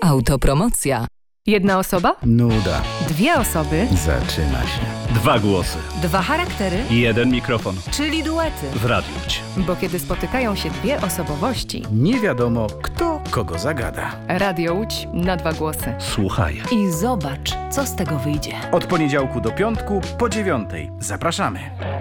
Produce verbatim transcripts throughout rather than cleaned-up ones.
Autopromocja. Jedna osoba? Nuda. Dwie osoby? Zaczyna się. Dwa głosy. Dwa charaktery? Jeden mikrofon. Czyli duety. W radiu Łódź. Bo kiedy spotykają się dwie osobowości, Nie wiadomo, kto kogo zagada. Radio Łódź na dwa głosy. Słuchaj. I zobacz, co z tego wyjdzie. Od poniedziałku do piątku po dziewiątej. Zapraszamy.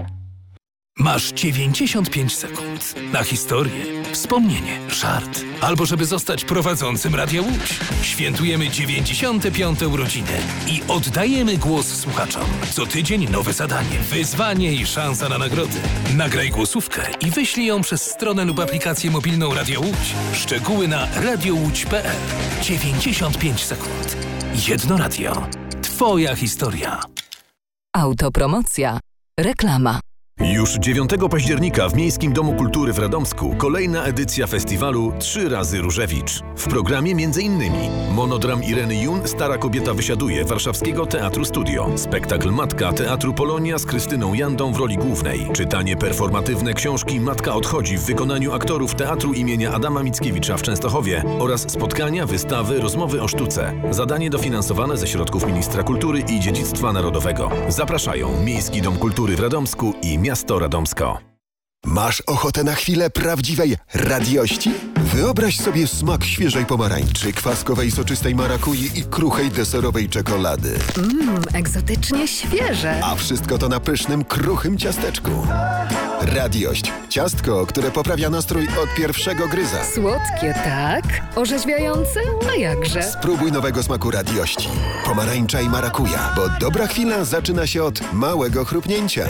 Masz dziewięćdziesiąt pięć sekund na historię, wspomnienie, żart albo żeby zostać prowadzącym Radia Łódź. Świętujemy dziewięćdziesiąte piąte urodziny i oddajemy głos słuchaczom. Co tydzień nowe zadanie, wyzwanie i szansa na nagrody. Nagraj głosówkę i wyślij ją przez stronę lub aplikację mobilną Radio Łódź. Szczegóły na radio łódź kropka pe el. dziewięćdziesiąt pięć sekund. Jedno radio. Twoja historia. Autopromocja. Reklama. Już dziewiątego października w Miejskim Domu Kultury w Radomsku kolejna edycja festiwalu Trzy razy Różewicz. W programie m.in. monodram Ireny Jun Stara kobieta wysiaduje Warszawskiego Teatru Studio, spektakl Matka Teatru Polonia z Krystyną Jandą w roli głównej, czytanie performatywne książki Matka odchodzi w wykonaniu aktorów Teatru imienia Adama Mickiewicza w Częstochowie oraz spotkania, wystawy, rozmowy o sztuce. Zadanie dofinansowane ze środków Ministra Kultury i Dziedzictwa Narodowego. Zapraszają Miejski Dom Kultury w Radomsku i Miasto Radomsko. Masz ochotę na chwilę prawdziwej radiości? Wyobraź sobie smak świeżej pomarańczy, kwaskowej soczystej marakui i kruchej deserowej czekolady. Mmm, egzotycznie świeże. A wszystko to na pysznym, kruchym ciasteczku. Radiość. Ciastko, które poprawia nastrój od pierwszego gryza. Słodkie, tak? Orzeźwiające? A jakże? Spróbuj nowego smaku radiości. Pomarańcza i marakuja, bo dobra chwila zaczyna się od małego chrupnięcia.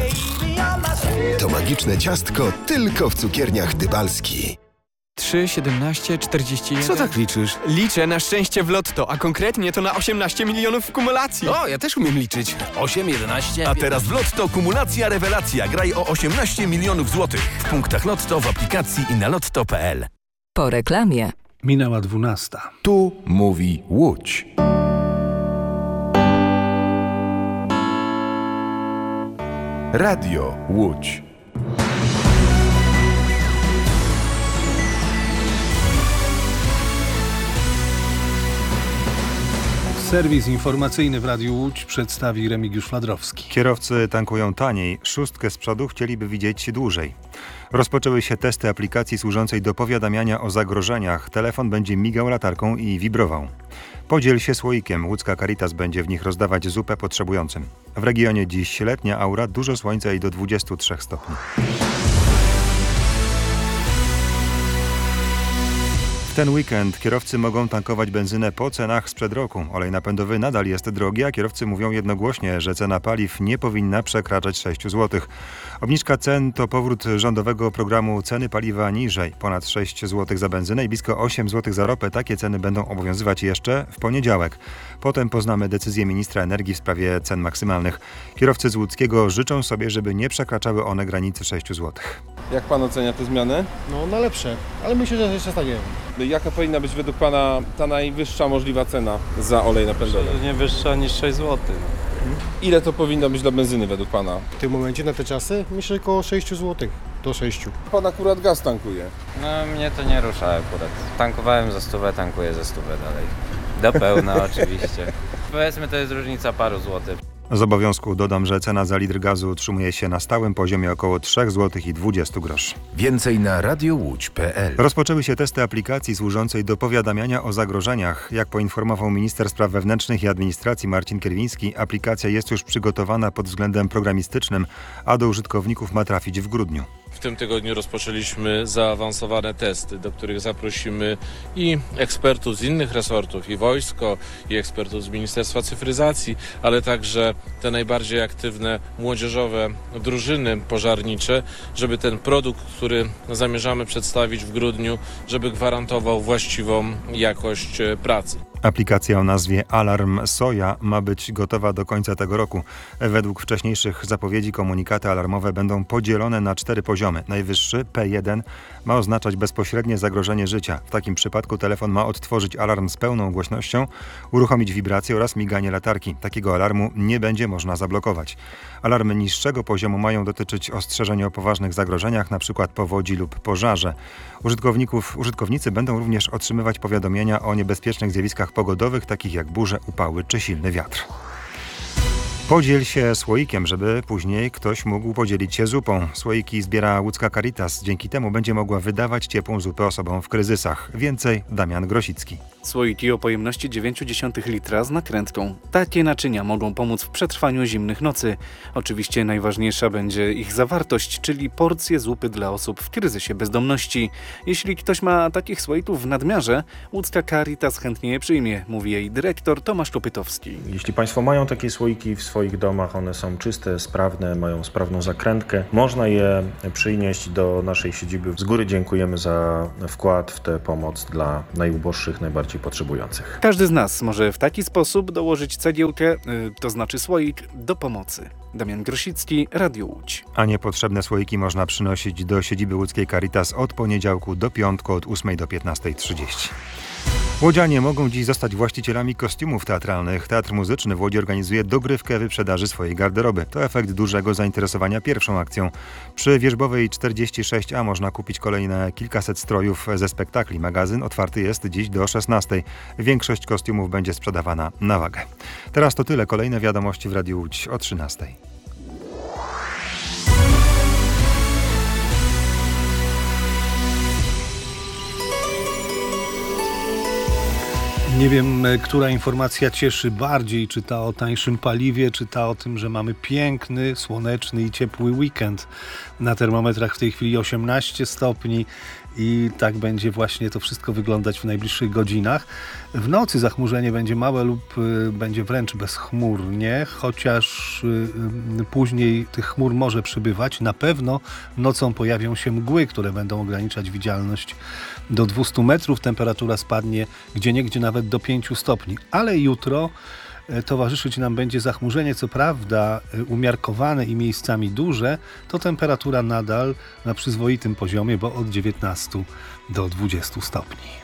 To magiczne ciastko tylko w cukierniach Dybalski. trzy, siedemnaście, czterdzieści jeden. Co tak liczysz? Liczę na szczęście w lotto, a konkretnie to na osiemnaście milionów w kumulacji. O, ja też umiem liczyć. osiem, jedenaście... A teraz w Lotto kumulacja rewelacja. Graj o osiemnaście milionów złotych. W punktach Lotto, w aplikacji i na lotto kropka pe el. Po reklamie. Minęła dwunasta. Tu mówi Łódź. Radio Łódź. Serwis informacyjny w Radiu Łódź przedstawi Remigiusz Fladrowski. Kierowcy tankują taniej, szóstkę z przodu chcieliby widzieć dłużej. Rozpoczęły się testy aplikacji służącej do powiadamiania o zagrożeniach. Telefon będzie migał latarką i wibrował. Podziel się słoikiem. Łódzka Caritas będzie w nich rozdawać zupę potrzebującym. W regionie dziś letnia aura, dużo słońca i do dwudziestu trzech stopni. W ten weekend kierowcy mogą tankować benzynę po cenach sprzed roku. Olej napędowy nadal jest drogi, a kierowcy mówią jednogłośnie, że cena paliw nie powinna przekraczać sześć złotych. Obniżka cen to powrót rządowego programu Ceny paliwa niżej. Ponad sześć złotych za benzynę i blisko osiem złotych za ropę. Takie ceny będą obowiązywać jeszcze w poniedziałek. Potem poznamy decyzję ministra energii w sprawie cen maksymalnych. Kierowcy z Łódzkiego życzą sobie, żeby nie przekraczały one granicy sześć złotych. Jak pan ocenia te zmiany? No na lepsze, ale myślę, że jeszcze stagnieją. Jaka powinna być według pana ta najwyższa możliwa cena za olej napędowy? Nie wyższa niż sześć złotych. Ile to powinno być dla benzyny według pana? W tym momencie na te czasy myślę około sześć złotych do sześciu. Pan akurat gaz tankuje? No mnie to nie rusza akurat. Tankowałem za stówę, tankuję za stówę dalej. Do pełna oczywiście. Powiedzmy, to jest różnica paru złotych. Z obowiązku dodam, że cena za litr gazu utrzymuje się na stałym poziomie około trzy złote i dwadzieścia groszy. Więcej na radio łódź kropka pe el. Rozpoczęły się testy aplikacji służącej do powiadamiania o zagrożeniach. Jak poinformował minister spraw wewnętrznych i administracji Marcin Kierwiński, aplikacja jest już przygotowana pod względem programistycznym, a do użytkowników ma trafić w grudniu. W tym tygodniu rozpoczęliśmy zaawansowane testy, do których zaprosimy i ekspertów z innych resortów, i wojsko, i ekspertów z Ministerstwa Cyfryzacji, ale także te najbardziej aktywne młodzieżowe drużyny pożarnicze, żeby ten produkt, który zamierzamy przedstawić w grudniu, żeby gwarantował właściwą jakość pracy. Aplikacja o nazwie Alarm Soja ma być gotowa do końca tego roku. Według wcześniejszych zapowiedzi komunikaty alarmowe będą podzielone na cztery poziomy. Najwyższy, P jeden, ma oznaczać bezpośrednie zagrożenie życia. W takim przypadku telefon ma odtworzyć alarm z pełną głośnością, uruchomić wibrację oraz miganie latarki. Takiego alarmu nie będzie można zablokować. Alarmy niższego poziomu mają dotyczyć ostrzeżeń o poważnych zagrożeniach, np. powodzi lub pożarze. Użytkowników, użytkownicy będą również otrzymywać powiadomienia o niebezpiecznych zjawiskach warunkach pogodowych, takich jak burze, upały czy silny wiatr. Podziel się słoikiem, żeby później ktoś mógł podzielić się zupą. Słoiki zbiera łódzka Caritas. Dzięki temu będzie mogła wydawać ciepłą zupę osobom w kryzysach. Więcej Damian Grosicki. Słoiki o pojemności dziewięć dziesiątych litra z nakrętką. Takie naczynia mogą pomóc w przetrwaniu zimnych nocy. Oczywiście najważniejsza będzie ich zawartość, czyli porcje zupy dla osób w kryzysie bezdomności. Jeśli ktoś ma takich słoików w nadmiarze, łódzka Caritas chętnie je przyjmie, mówi jej dyrektor Tomasz Kopytowski. Jeśli Państwo mają takie słoiki w swoich domach, one są czyste, sprawne, mają sprawną zakrętkę, można je przynieść do naszej siedziby. Z góry dziękujemy za wkład w tę pomoc dla najuboższych, najbardziej potrzebujących. Każdy z nas może w taki sposób dołożyć cegiełkę, to znaczy słoik, do pomocy. Damian Grosicki, Radio Łódź. A niepotrzebne słoiki można przynosić do siedziby łódzkiej Caritas od poniedziałku do piątku od ósmej do piętnastej trzydzieści. Łodzianie mogą dziś zostać właścicielami kostiumów teatralnych. Teatr Muzyczny w Łodzi organizuje dogrywkę wyprzedaży swojej garderoby. To efekt dużego zainteresowania pierwszą akcją. Przy Wierzbowej czterdzieści sześć A można kupić kolejne kilkaset strojów ze spektakli. Magazyn otwarty jest dziś do szesnastej. Większość kostiumów będzie sprzedawana na wagę. Teraz to tyle. Kolejne wiadomości w Radiu Łódź o trzynastej. Nie wiem, która informacja cieszy bardziej, czy ta o tańszym paliwie, czy ta o tym, że mamy piękny, słoneczny i ciepły weekend. Na termometrach w tej chwili osiemnaście stopni i tak będzie właśnie to wszystko wyglądać w najbliższych godzinach. W nocy zachmurzenie będzie małe lub y, będzie wręcz bezchmurnie, chociaż y, y, później tych chmur może przybywać. Na pewno nocą pojawią się mgły, które będą ograniczać widzialność do dwieście metrów. Temperatura spadnie gdzieniegdzie nawet do pięciu stopni. Ale jutro towarzyszyć nam będzie zachmurzenie, co prawda umiarkowane i miejscami duże, to temperatura nadal na przyzwoitym poziomie, bo od dziewiętnastu do dwudziestu stopni.